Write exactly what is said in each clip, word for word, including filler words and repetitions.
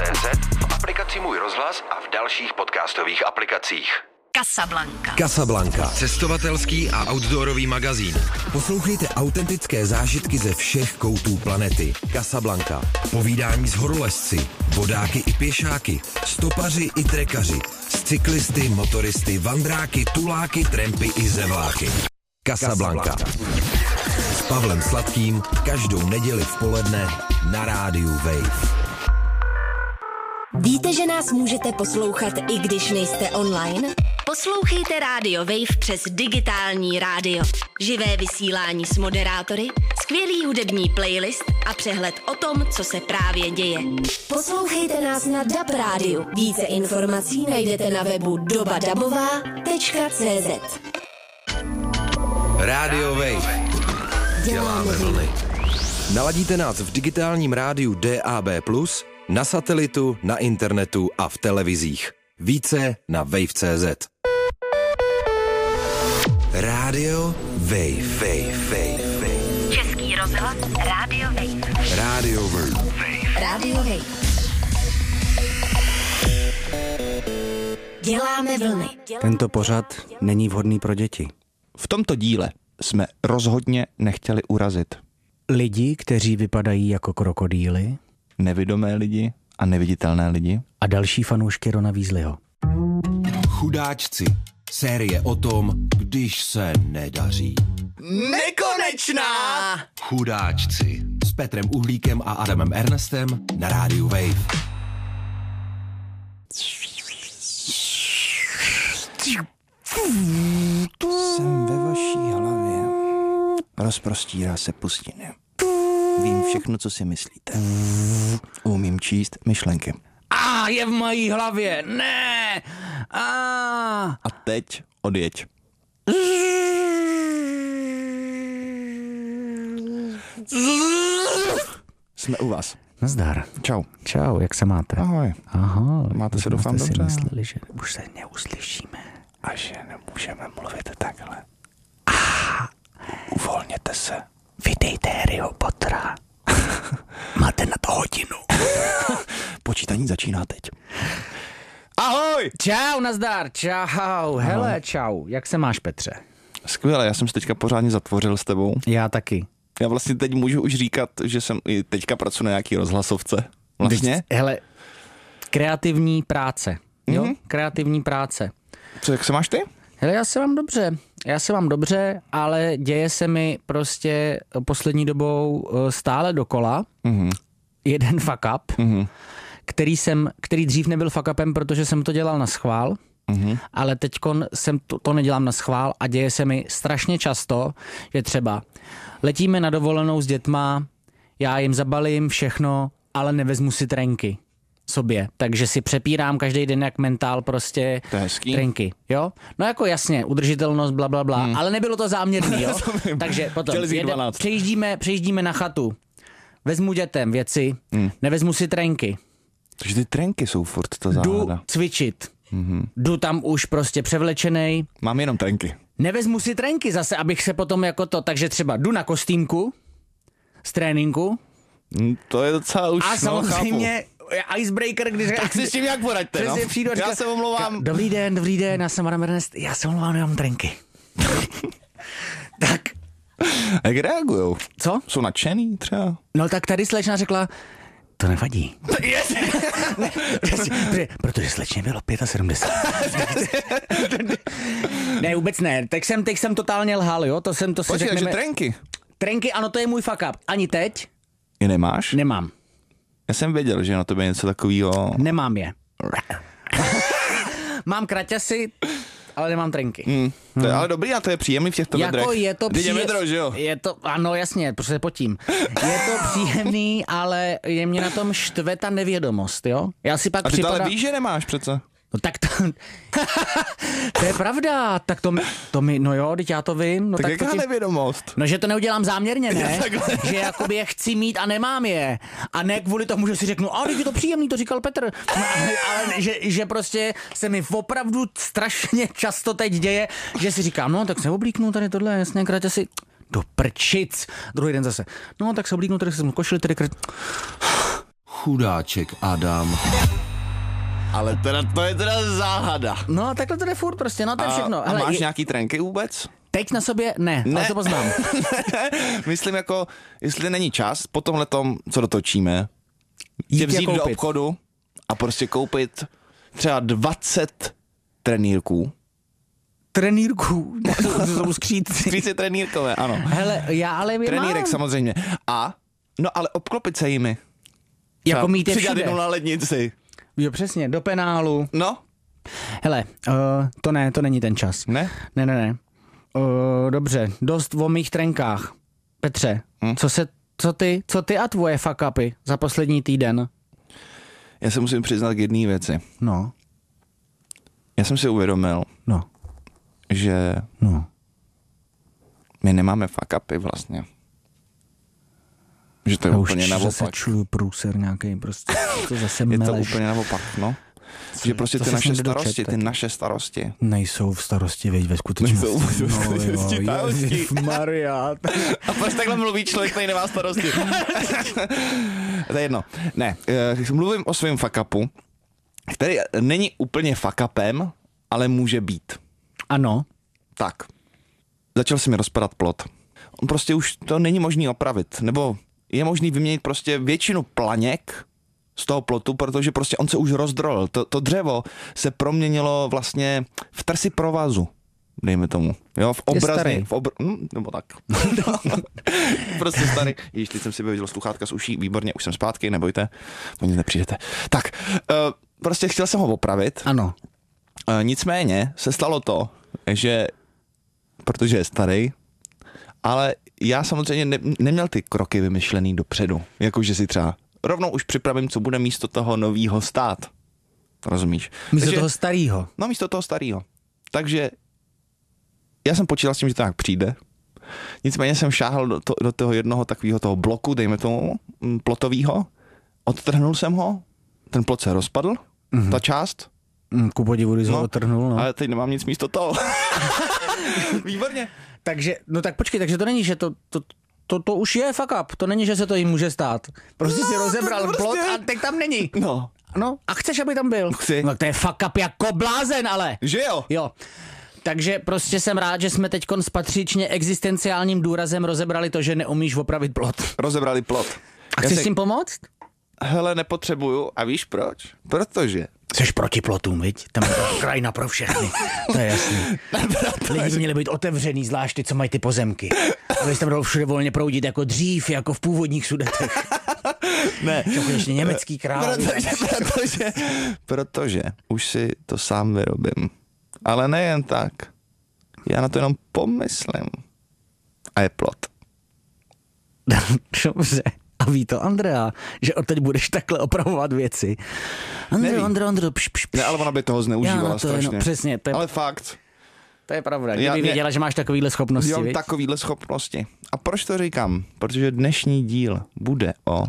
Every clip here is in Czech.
cé zet, v aplikaci Můj rozhlas a v dalších podcastových aplikacích. Casablanca. Casablanca. Cestovatelský a outdoorový magazín. Poslouchejte autentické zážitky ze všech koutů planety. Casablanca. Povídání s horolezci, vodáky i pěšáky, stopaři i trekaři, s cyklisty, motoristy, vandráky, tuláky, trampy i zevláky. Casablanca. S Pavlem Sladkým každou neděli v poledne na rádiu Wave. Víte, že nás můžete poslouchat, i když nejste online? Poslouchejte Radio Wave přes digitální rádio. Živé vysílání s moderátory, skvělý hudební playlist a přehled o tom, co se právě děje. Poslouchejte nás na D A B rádiu. Více informací najdete na webu doba dabová tečka cé zet. Radio Wave. Děláme vlny. Naladíte nás v digitálním rádiu D A B plus, na satelitu, na internetu a v televizích. Více na wave tečka cé zet. Radio Wave. Wave, Wave, Wave. Český rozhlas Radio Wave. Radio Wave. Radio Wave. Děláme vlny. Tento pořad není vhodný pro děti. V tomto díle jsme rozhodně nechtěli urazit Lidi, kteří vypadají jako krokodýly, nevidomé lidi a neviditelné lidi a další fanoušky Rona Weasleyho. Chudáčci. Série o tom, když se nedaří. Nekonečná! Chudáčci. S Petrem Uhlíkem a Adamem Ernestem na rádiu Wave. Jsem ve vaší hlavě. Rozprostírá se pustiny. Vím všechno, co si myslíte. Umím číst myšlenky. A je v mojí hlavě, ne! A A teď odjeď. Jsme u vás. Nazdar. Čau. Čau, jak se máte? Ahoj. Ahoj. Máte se, Jsme doufám, si dobře? mysleli, že už se neuslyšíme. A že nemůžeme mluvit takhle. Ah, uvolněte se. Vydejte Harryho Pottera. Máte na to hodinu. Počítání začíná teď. Ahoj! Čau, nazdar, čau. Hele, čau. Jak se máš, Petře? Skvěle, já jsem se teďka pořádně zatvořil s tebou. Já taky. Já vlastně teď můžu už říkat, že jsem i teďka pracuji na nějaký rozhlasovce. Vlastně? Hele, kreativní práce. Jo? Mhm. Kreativní práce. Co, jak se máš ty? Hele, já se mám dobře. Já se mám dobře, ale děje se mi prostě poslední dobou stále dokola. Mhm. Jeden fuck up, Mhm. který jsem, který dřív nebyl fuck upem, protože jsem to dělal na schvál. Mhm. Ale teďkon jsem to, to nedělám na schvál a děje se mi strašně často, že třeba letíme na dovolenou s dětma, já jim zabalím všechno, ale nevezmu si trenky sobě, takže si přepírám každý den jak mentál prostě To je hezký. trenky, jo? No jako jasně, udržitelnost, bla, bla, bla, Hmm. ale nebylo to záměrný, jo? Takže potom Chtěli jít jede, dvanáct. přejíždíme, přejíždíme na chatu, vezmu dětem věci, Hmm. nevezmu si trenky, Takže ty trenky jsou furt ta jdu záhada. cvičit, Mhm. jdu tam už prostě převlečenej, Mám jenom trenky. nevezmu si trenky zase, abych se potom jako to, takže třeba jdu na kostýmku z tréninku Hm, To je docela už, a no, samozřejmě icebreaker, když Tak si s tím jak poraďte, no. přesně přijdu a Já říká- se omlouvám. Dobrý den, dobrý den, já jsem Adam Ernest, já se omlouvám, nemám trenky. Tak, Jak reagujou? co? Jsou nadšený třeba? No tak tady slečna řekla, to nevadí. Ne, přesně, protože- protože slečně bylo sedmdesát pět. Ne, vůbec ne. Teď jsem, teď jsem totálně lhal, jo? To jsem, to si Počkej, takže řekneme. trenky. Trenky, ano, to je můj fuck up. Ani teď Je nemáš? nemám. Já jsem věděl, že na tebe něco takového. Nemám je. Mám kraťasy, ale nemám trenky. Hmm. To je ale dobrý a to je příjemný v těchto Jako vedrech. je to Teď je příjem- vedro, že jo? Je to, ano, jasně, protože se potím. Je to příjemný, ale je mě na tom štve ta nevědomost, jo? Já si pak A ty to připadám... ale víš, že nemáš přece. No tak to... to je pravda, tak to mi, to mi, no jo, teď já to vím. No Tak, tak jaká to ti... nevědomost? No, že to neudělám záměrně, ne? Že jakoby je chci mít a nemám je. A ne kvůli tomu, že si řeknu, a teď je to příjemný, to říkal Petr. No, ale ale že, že prostě se mi opravdu strašně často teď děje, že si říkám, no tak se oblíknu tady tohle, jasně, krátě si do prčic. Druhý den zase, no tak se oblíknu tady, jsem košili tady krát. Chudáček Adam. Ale teda, to je teda záhada. No, takhle to jde furt prostě, no to je všechno. A, a máš je, nějaký trenky vůbec? Teď na sobě ne, Ne. ale to poznám. Myslím jako, jestli není čas, po tomhletom, co dotočíme, Jít tě je vzít do koupit. obchodu a prostě koupit třeba dvacet trenýrků. Trenýrku, to jsou skříci. Skříci trenýrkové, ano. Hele, já ale je Trenýrek mám. samozřejmě. A, no ale obklopit se jimi. Jako Třeba mít je přidat všude. jednou na lednici. Jo, přesně, do penálu. No, Hele, uh, to ne, to není ten čas. ne? Ne, ne, ne. Uh, dobře, dost o mých trenkách. Petře, Hm? co se, co ty, co ty a tvoje fuck upy za poslední týden? Já se musím přiznat k jedné věci. No, Já jsem si uvědomil, no, že no. my nemáme fuck upy vlastně. Že to je Já už úplně zase naopak. čuju průser nějaký, prostě to zase Je to meleš. úplně naopak, no. Že prostě to ty ses naše někde starosti, dočet, ty taky. naše starosti. Nejsou v starosti, veď ve skutečnosti. Nejsou v skutečnosti starosti. Maria. A proč takhle mluví člověk, který nemá starosti? To je jedno. Ne, uh, mluvím o svém fuck upu, který není úplně fuck upem, ale může být. Ano. Tak. Začal se mi rozpadat plot. On prostě už to není možný opravit, nebo je možný vyměnit prostě většinu planěk z toho plotu, protože prostě on se už rozdrolil. To, to dřevo se proměnilo vlastně v trsy provazu, dejme tomu. Jo, v obrazně, v obr... hm, nebo tak. Prostě starý. Ježiš, teď jsem si vyhodil sluchátka z uší, výborně, už jsem zpátky, nebojte, po nic nepřijdete. Tak, uh, prostě chtěl jsem ho opravit. Ano. Uh, nicméně se stalo to, že, protože je starý, ale já samozřejmě ne, neměl ty kroky vymyšlený dopředu. Jakože si třeba rovnou už připravím, co bude místo toho novýho stát. Rozumíš? Místo Takže, toho starého. No místo toho starého. Takže já jsem počítal s tím, že to tak přijde. Nicméně jsem šáhl do, to, do toho jednoho takového toho bloku, dejme tomu, m, plotovýho. Odtrhnul jsem ho, ten plot se rozpadl, mm-hmm. ta část. Mm, ku podivu, když No, ho otrhnul, no. Ale teď nemám nic místo toho. Výborně. Takže, no tak počkej, takže to není, že to, to, to, to už je fuck up, to není, že se to jim může stát. Prostě no, si rozebral prostě... plot a teď tam není. No. No, a chceš, aby tam byl? Chci. No to je fuck up jako blázen, ale. Že jo? Jo. Takže prostě jsem rád, že jsme teď s patřičně existenciálním důrazem rozebrali to, že neumíš opravit plot. Rozebrali plot. A chceš s tím pomoct? Hele, nepotřebuju. A víš proč? Protože. Jseš proti plotům, viď? Tam je to krajina pro všechny. To je jasný. Lidi by měli být otevřený, zvlášť ty, co mají ty pozemky. Aby tam dalo všude volně proudit jako dřív, jako v původních sudetech. Ne. Konečně německý král. Protože, protože, protože už si to sám vyrobím. Ale nejen tak. Já na to jenom pomyslím. A je plot. Dobře. A ví to Andrea, že od teď budeš takhle opravovat věci. Andrea, Andrea, Andrea, pš, pš, pš. Ne, ale ona by toho Já zneužívala na to strašně. jenom, přesně, to je, Ale fakt. to je pravda. Já- Kdyby ne- věděla, že máš takovýhle schopnosti, Já mám viď? takovýhle schopnosti. A proč to říkám? Protože dnešní díl bude o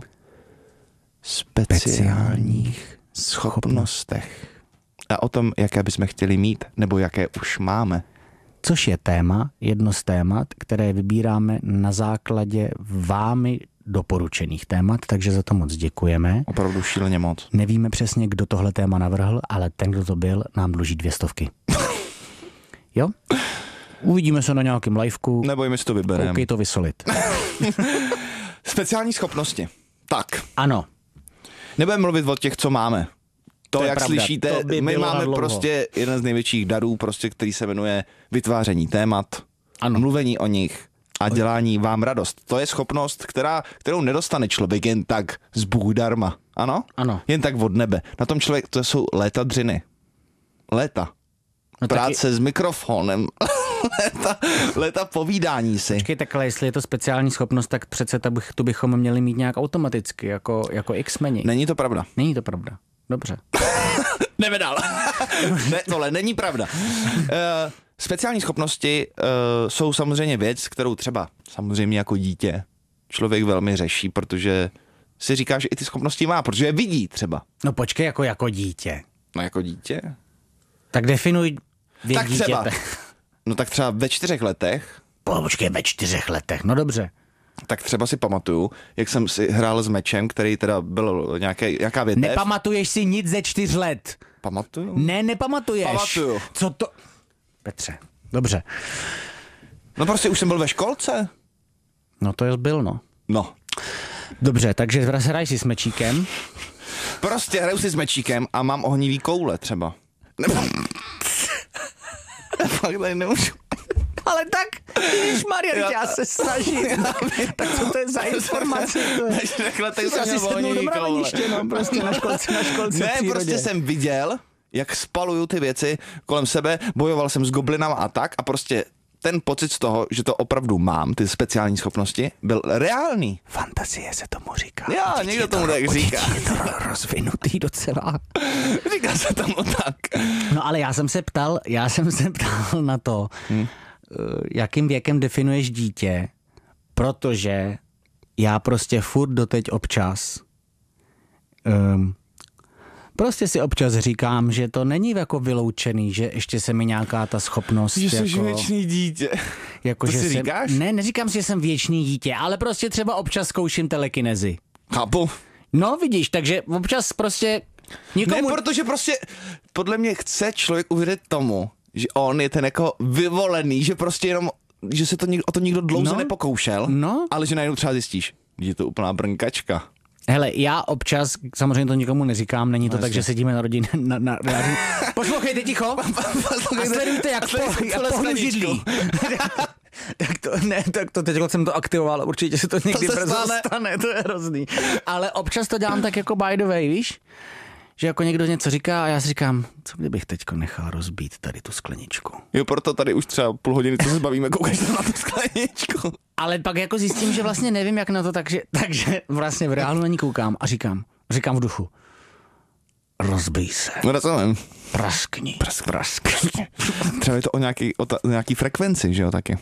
speciálních schopnostech. A o tom, jaké bychom chtěli mít, nebo jaké už máme. Což je téma, jedno z témat, které vybíráme na základě vámi doporučených témat, takže za to moc děkujeme. Opravdu šíleně moc. Nevíme přesně, kdo tohle téma navrhl, ale ten, kdo to byl, nám dluží dvě stovky. Jo? Uvidíme se na nějakém liveku. Nebojme si to vybereme. Koukej to vysolit. Speciální schopnosti. Tak, Ano. nebudeme mluvit o těch, co máme. To, To je jak pravda, slyšíte, to by my bylo na máme dlouho. prostě jeden z největších darů, prostě, který se jmenuje vytváření témat, Ano. mluvení o nich a dělání vám radost. To je schopnost, která, kterou nedostane člověk jen tak z Bůh darma. Ano? Ano. Jen tak od nebe. Na tom člověk, to jsou léta dřiny. Léta. No Práce taky, s mikrofonem. léta, léta povídání si. počkej, takhle, jestli je to speciální schopnost, tak přece to, bych, to bychom měli mít nějak automaticky, jako, jako X-meni. Není to pravda. Není to pravda. Dobře. Jdeme dál. ne, tohle není pravda. Uh, speciální schopnosti uh, jsou samozřejmě věc, kterou třeba samozřejmě jako dítě člověk velmi řeší, protože si říká, že i ty schopnosti má, protože je vidí třeba. No počkej, jako, jako dítě. No jako dítě? Tak definuj věk Tak třeba. dítěte. No tak třeba ve čtyřech letech Po, počkej, ve čtyřech letech, no dobře. tak třeba si pamatuju, jak jsem si hrál s mečem, který teda byl nějaké, nějaká větev. Nepamatuješ si nic ze čtyř let. Pamatuju? Ne, nepamatuješ. Pamatuju. Co to... Petře, dobře. No prostě už jsem byl ve školce. No to je byl, no. No. Dobře, takže hraj si s mečíkem. Prostě hraju si s mečíkem a mám ohnivý koule třeba. Nebo... Fakt tady nemůžu. Ale tak, ježišmarja, já se snažím. Tak co to je za informace? Takhle teď jsem asi měl sednul do ohnivý koule. mraveniště, no, prostě na školce, na školce Ne, v prostě jsem viděl, jak spaluju ty věci kolem sebe, bojoval jsem s goblinama a tak a prostě ten pocit z toho, že to opravdu mám, ty speciální schopnosti, byl reálný. Fantazie se tomu říká. Já, někdo tomu tak říká. Je to rozvinutý docela. Říká se tomu tak. No ale já jsem se ptal, já jsem se ptal na to, hmm. jakým věkem definuješ dítě, protože já prostě furt doteď občas um, prostě si občas říkám, že to není jako vyloučený, že ještě se mi nějaká ta schopnost. Že jsi jako, věčný dítě. Jako, to že si jsem, říkáš? Ne, neříkám si, že jsem věčný dítě, ale prostě třeba občas zkouším telekinezi. Chápu. No vidíš, takže občas prostě nikomu... Ne, protože prostě podle mě chce člověk uvědět tomu, že on je ten jako vyvolený, že prostě jenom, že se to nikdo, o to nikdo dlouze no, nepokoušel, no. ale že najednou třeba zjistíš, že je to úplná brnkačka. Hele, já občas, samozřejmě to nikomu neříkám, není to no, tak, že sedíme na rodině na, na, na, na poslouchejte ticho a sledujte, jak pohnu židlí. Tak to, ne, tak to teď jsem to aktivoval, určitě se to někdy to se brzo stane, to je hrozný. Ale občas to dělám tak jako by the way, víš? Že jako někdo něco říká a já si říkám, co kdybych teďko nechal rozbít tady tu skleničku. Jo, proto tady už třeba půl hodiny, co se bavíme, koukáš na tu skleničku. Ale pak jako zjistím, že vlastně nevím, jak na to, takže, takže vlastně v reálu na ní koukám a říkám, říkám v duchu, rozbij se. No rozumím. Praskni. Prask, praskni. Třeba je to o nějaký, o ta, o nějaký frekvenci, že jo, taky.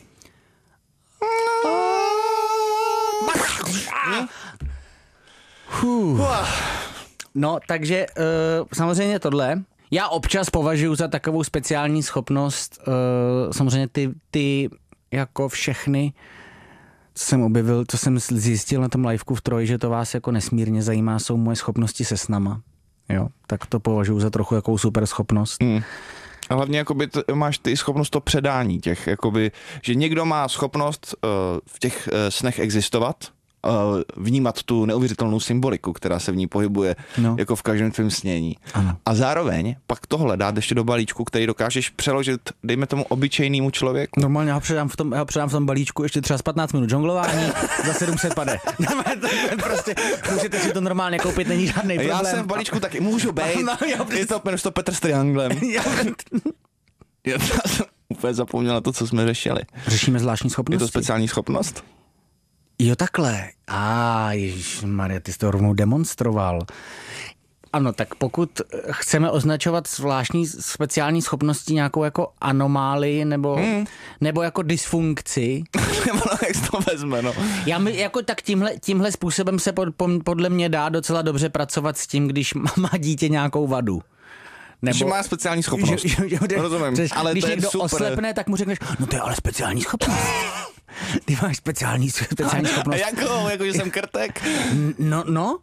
No, takže uh, samozřejmě tohle. Já občas považuji za takovou speciální schopnost, uh, samozřejmě ty, ty jako všechny, co jsem objevil, co jsem zjistil na tom liveku v Troji, že to vás jako nesmírně zajímá, jsou moje schopnosti se snama. Jo, tak to považuji za trochu jakou super schopnost. Hmm. A hlavně jakoby t- máš ty schopnost to předání těch, jakoby, že někdo má schopnost uh, v těch uh, snech existovat, vnímat tu neuvěřitelnou symboliku, která se v ní pohybuje no. jako v každém tvém snění. Ano. A zároveň pak tohle dát ještě do balíčku, který dokážeš přeložit, dejme tomu, obyčejnému člověku. Normálně já ho předám v tom, já ho předám v tom balíčku ještě třeba z patnáct minut žonglování za sedm set pade. Prostě můžete si to normálně koupit, není žádný problém. Já jsem v balíčku taky, můžu být. No, je to, jmenuji to Petr s trianglem. Já jsem úplně zapomněl na to, co jsme řešili. Řešíme zvláštní schopnosti. Je to speciální schopnost? Jo, takhle. A ah, ježišmarja, ty jsi to rovnou demonstroval. Ano, tak pokud chceme označovat zvláštní speciální schopnosti nějakou jako anomálii nebo, hmm. nebo jako dysfunkci. Jak to vezme, no. Já mi, jako tak tímhle, tímhle způsobem se pod, podle mě dá docela dobře pracovat s tím, když má dítě nějakou vadu. Nebo, že má speciální schopnost. Že, že, že, Rozumím. Přeš, ale když někdo super. Oslepne, tak mu řekneš, no to je ale speciální schopnost. Ty máš speciální, speciální schopnost. A jakou? Jako, že jsem krtek? No, no.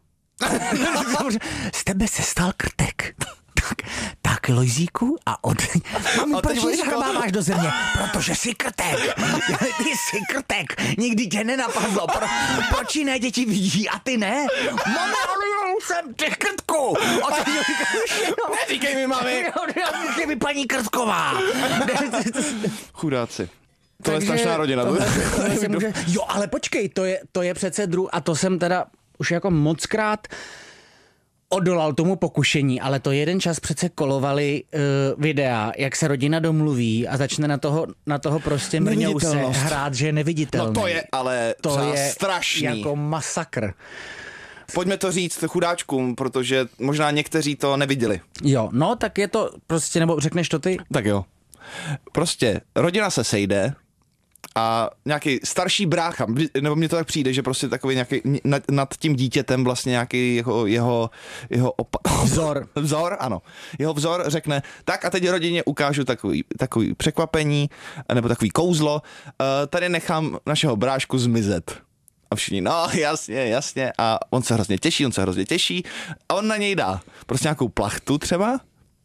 Z tebe se stal krtek. Tak, tak Lojzíku, a od... Mami, a proč se hrabáváš do země? Protože jsi krtek. Ty jsi krtek. Nikdy tě nenapadlo. Pro, proč jiné děti vidí a ty ne? Mami, ale jsem těch krtku. Neříkej mi, mami. Neříkej mi, paní Krtková. Chudáci. To je strašná rodina. To, to, to, to může... Jo, ale počkej, to je, to je přece druh, a to jsem teda už jako mockrát odolal tomu pokušení, ale to jeden čas přece kolovali uh, videa, jak se rodina domluví a začne na toho, na toho prostě mrňou se hrát, že je neviditelný. No to je ale to je strašný. Jako masakr. Pojďme to říct chudáčkům, protože možná někteří to neviděli. Jo, no tak je to prostě, nebo řekneš to ty? Tak jo. Prostě rodina se sejde a nějaký starší brácha, nebo mně to tak přijde, že prostě takový nějaký nad, nad tím dítětem vlastně nějaký jeho, jeho, jeho opa- vzor. Vzor, ano. Jeho vzor řekne, tak a teď rodině ukážu takový, takový překvapení, nebo takový kouzlo, uh, tady nechám našeho brášku zmizet. A všichni, no jasně, jasně. A on se hrozně těší, on se hrozně těší. A on na něj dá prostě nějakou plachtu třeba,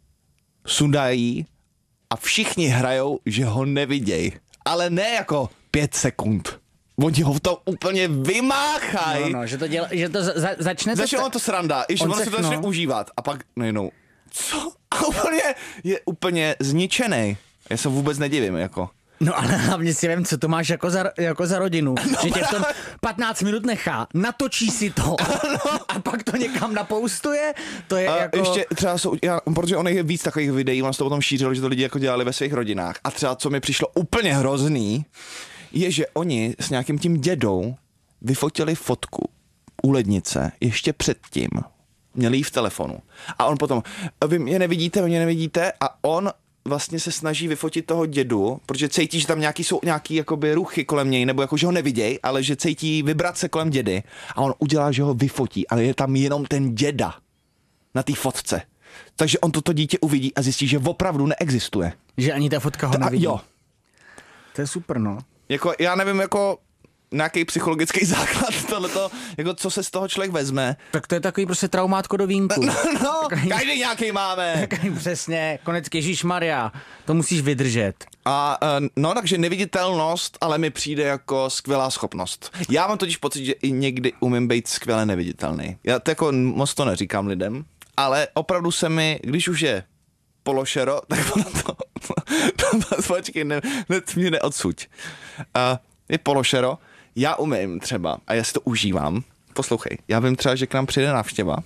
sundají a všichni hrajou, že ho neviděj. Ale ne jako pět sekund. Oni ho v tom úplně vymáchají. No, no, že to, děla, že to za, začne... Začne on to sranda, i že on, on se to začne no. užívat. A pak najednou, co? A úplně je úplně zničený. Já se vůbec nedivím, jako. No ale hlavně si vím, co to máš jako za, jako za rodinu. No, že tě v tom patnáct minut nechá, natočí si to no. a pak to někam napoustuje. To je a jako... ještě třeba jsou, já, protože on je víc takových videí, on se to potom šířil, že to lidi jako dělali ve svých rodinách. A třeba co mi přišlo úplně hrozný, je, že oni s nějakým tím dědou vyfotili fotku u lednice ještě předtím. Měli ji v telefonu. A on potom, vy mě nevidíte, vy mě nevidíte a on vlastně se snaží vyfotit toho dědu, protože cítí, že tam nějaký jsou nějaký jakoby ruchy kolem něj, nebo jako, že ho neviděj, ale že cítí vibrace kolem dědy a on udělá, že ho vyfotí, ale je tam jenom ten děda na té fotce. Takže on toto dítě uvidí a zjistí, že opravdu neexistuje. Že ani ta fotka ho Ta, nevidí. Jo. To je super, no. Jako, já nevím, jako nějaký psychologický základ tohleto, jako co se z toho člověk vezme. Tak to je takový prostě traumátko do vínku. No, no takový, každý nějaký máme. Přesně, konec Ježíšmarja, to musíš vydržet. A no, takže neviditelnost, ale mi přijde jako skvělá schopnost. Já mám totiž pocit, že i někdy umím být skvěle neviditelný. Já to jako moc to neříkám lidem, ale opravdu se mi, když už je pološero, tak ono to, to, to počkej, ne, ne, mě neodsuď. Uh, je pološero, já umím třeba, a já si to užívám, poslouchej, já vím třeba, že k nám přijde návštěva.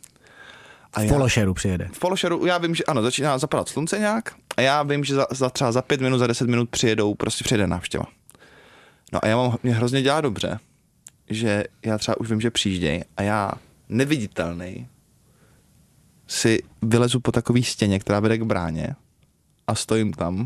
A v já, pološeru přijede. V pološeru, já vím, že ano, začíná zapadat slunce nějak a já vím, že za, za třeba za pět minut, za deset minut přijedou, prostě přijede návštěva. No a já mám, mě hrozně dělá dobře, že já třeba už vím, že přijížděj a já neviditelný si vylezu po takový stěně, která vede k bráně a stojím tam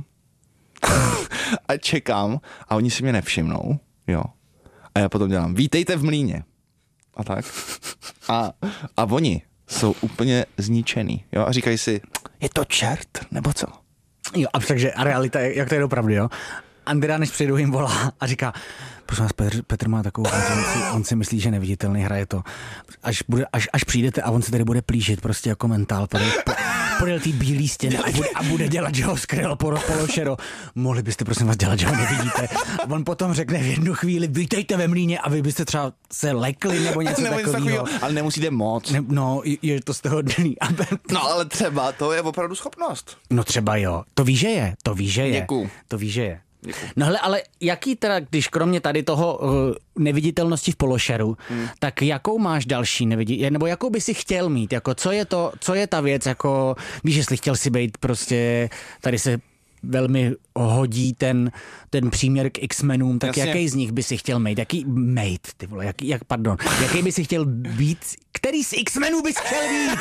a čekám a oni si mě nevšimnou, jo. A já potom dělám, vítejte v mlýně. A tak. A, a oni jsou úplně zničený, jo. A říkají si, je to čert, nebo co? Jo, a takže a realita, jak to je opravdu, jo. Andrea, než přijdu, jim volá a říká, prosím vás, Petr, Petr má takovou konferenci, on si myslí, že neviditelný, hraje to. Až, bude, až, až přijdete a on se tady bude plížit prostě jako mentál, podél, podél tý bílý stěny a bude, a bude dělat, že ho skryl po pološero. Mohli byste prosím vás dělat, že ho nevidíte. A on potom řekne v jednu chvíli, vítejte ve mlýně a vy byste třeba se lekli nebo něco takového. Ale nemusíte moc. Ne, no, je to z toho dní. No ale třeba to je opravdu schopnost. No třeba jo, to ví, že je, to ví, že je. Děkuju. To ví, že je. Děkuju. No hele, ale jaký teda, když kromě tady toho uh, neviditelnosti v pološeru, hmm. tak jakou máš další neviditelnost, nebo jakou by si chtěl mít, jako co je to, co je ta věc, jako víš, jestli chtěl si být prostě, tady se velmi hodí ten, ten příměr k X-menům, tak Jasně. jaký z nich by si chtěl mít, jaký mate, ty vole, jaký, jak, pardon, jaký by si chtěl být, který z X-menů bys chtěl být?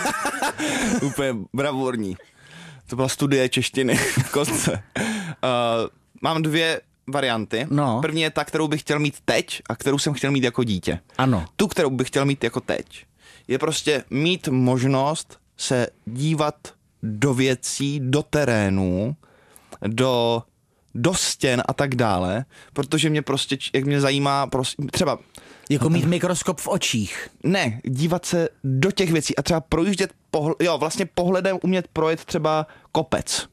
Úplně bravurní. To byla studie češtiny v kostce. Uh, Mám dvě varianty. No. První je ta, kterou bych chtěl mít teď a kterou jsem chtěl mít jako dítě. Ano. Tu, kterou bych chtěl mít jako teď, je prostě mít možnost se dívat do věcí, do terénů, do, do stěn a tak dále, protože mě prostě, jak mě zajímá, prostě, třeba... Jako mít mikroskop v očích. Ne, dívat se do těch věcí a třeba projíždět, pohl- jo, vlastně pohledem umět projet třeba kopec.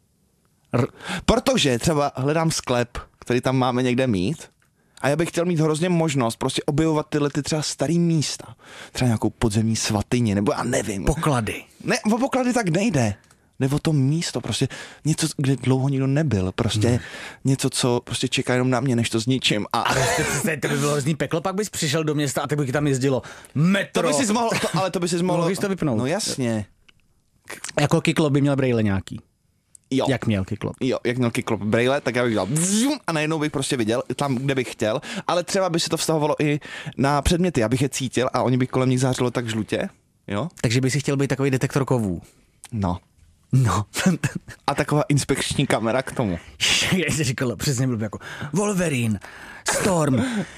R- Protože třeba hledám sklep, který tam máme někde mít a já bych chtěl mít hrozně možnost prostě objevovat tyhle ty třeba starý místa. Třeba nějakou podzemní svatyni, nebo já nevím. Poklady. Ne, o poklady tak nejde. Nebo to místo, prostě něco, kde dlouho nikdo nebyl, prostě hmm. něco, co prostě čeká jenom na mě, než to zničím. A, a to by bylo hrozný peklo, pak bys přišel do města a ty by tam jezdilo metro. To by si mohl, to, ale to by si mohl... Mohl bys to vypnout. No jasně. Jako Kyklop by měl brejle nějaký. Jo. Jak měl Kyklop. Jo, jak měl Kyklop brejle, tak já bych dělal a najednou bych prostě viděl tam, kde bych chtěl, ale třeba by se to vztahovalo i na předměty, abych je cítil a oni by kolem nich zářilo tak žlutě, jo. Takže by si chtěl být takový detektor kovů. No. No. A taková inspekční kamera k tomu. Já jsi říkal, přesně byl jako Wolverine, Storm,